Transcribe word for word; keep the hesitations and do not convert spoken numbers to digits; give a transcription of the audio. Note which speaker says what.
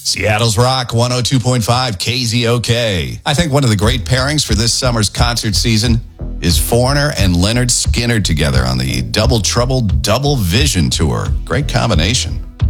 Speaker 1: Seattle's Rock one oh two point five K Z O K. I think one of the great pairings for this summer's concert season is Foreigner and Leonard Skinner together on the Double Trouble Double Vision Tour. Great combination.